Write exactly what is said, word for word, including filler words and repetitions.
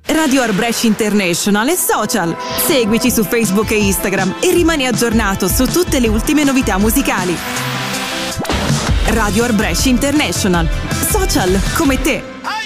Radio Art Brescia International e social. Seguici su Facebook e Instagram e rimani aggiornato su tutte le ultime novità musicali. Radio Art Brescia International. Social come te.